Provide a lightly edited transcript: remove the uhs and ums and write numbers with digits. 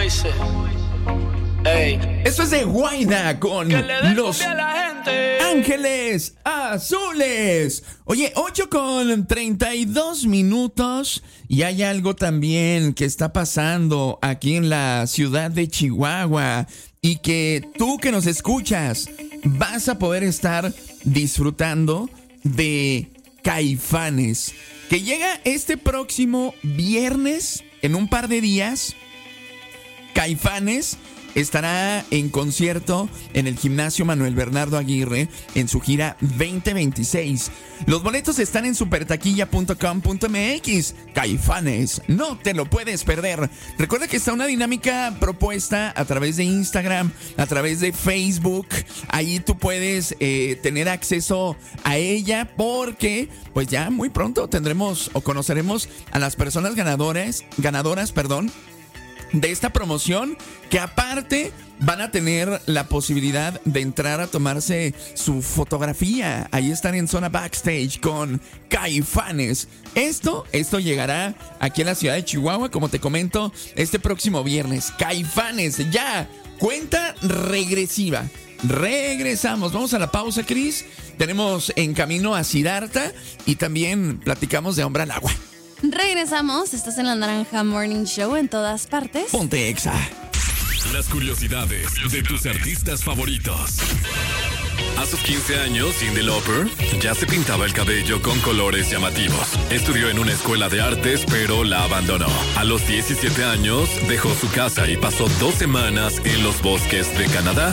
dice. Ey. Esto es de Guaina con Que le den los cumbia a la gente. Ángeles Azules. Oye, 8:32 y hay algo también que está pasando aquí en la ciudad de Chihuahua y que tú que nos escuchas vas a poder estar disfrutando de Caifanes, que llega este próximo viernes en un par de días. Caifanes estará en concierto en el Gimnasio Manuel Bernardo Aguirre en su gira 2026. Los boletos están en supertaquilla.com.mx. Caifanes, no te lo puedes perder. Recuerda que está una dinámica propuesta a través de Instagram, a través de Facebook. Ahí tú puedes tener acceso a ella porque pues ya muy pronto tendremos o conoceremos a las personas ganadoras, de esta promoción, que aparte van a tener la posibilidad de entrar a tomarse su fotografía. Ahí están en zona backstage con Caifanes. Esto llegará aquí en la ciudad de Chihuahua, como te comento, este próximo viernes. Caifanes, ya, cuenta regresiva. Regresamos, vamos a la pausa, Cris. Tenemos en camino a Siddhartha y también platicamos de Hombre al Agua. Regresamos, estás en la Naranja Morning Show en todas partes. Ponte Exa. Las curiosidades de tus artistas favoritos. A sus 15 años, Cyndi Lauper ya se pintaba el cabello con colores llamativos. Estudió en una escuela de artes, pero la abandonó. A los 17 años, dejó su casa y pasó 2 semanas en los bosques de Canadá